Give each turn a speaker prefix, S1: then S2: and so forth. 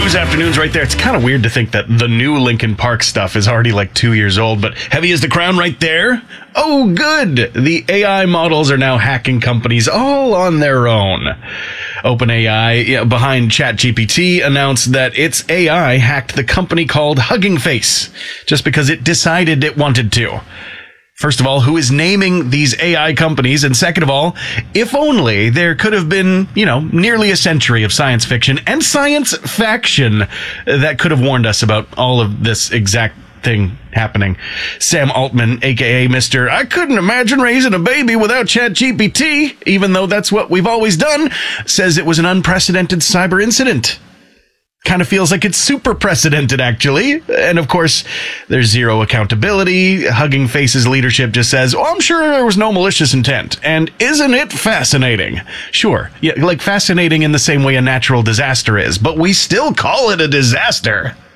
S1: news afternoons right there. It's kind of weird to think that the new Linkin Park stuff is already like 2 years old, but heavy as the crown right there. Oh, good. The AI models are now hacking companies all on their own. OpenAI, behind ChatGPT, announced that its AI hacked the company called Hugging Face just because it decided it wanted to. First of all, who is naming these AI companies? And second of all, if only there could have been, nearly a century of science fiction and science faction that could have warned us about all of this exact thing happening. Sam Altman, aka Mr. I couldn't imagine raising a baby without ChatGPT, even though that's what we've always done, says it was an unprecedented cyber incident. Kind of feels like it's super precedented, actually. And of course, there's zero accountability. Hugging Face's leadership just says, I'm sure there was no malicious intent. And isn't it fascinating? Sure. Yeah, like fascinating in the same way a natural disaster is, but we still call it a disaster.